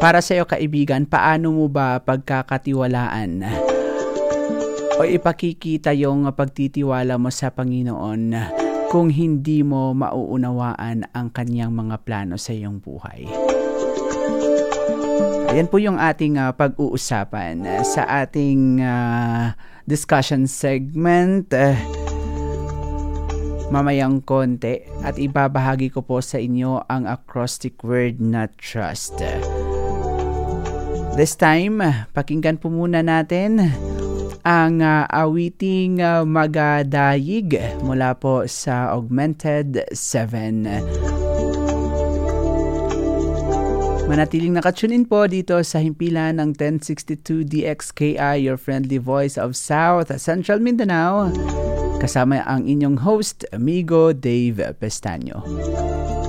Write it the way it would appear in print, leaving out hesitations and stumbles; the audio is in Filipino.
Para sa iyo kaibigan, paano mo ba pagkakatiwalaan o ipakikita yung pagtitiwala mo sa Panginoon kung hindi mo mauunawaan ang kanyang mga plano sa iyong buhay? Ayan po yung ating pag-uusapan sa ating discussion segment mamayang konti, at ibabahagi ko po sa inyo ang acrostic word na trust. This time, pakinggan po muna natin ang awiting Magadayig mula po sa Augmented 7. Manatiling nakatune in po dito sa himpilan ng 1062 DXKI, your friendly voice of South Central Mindanao. Kasama ang inyong host, amigo Dave Pestaño.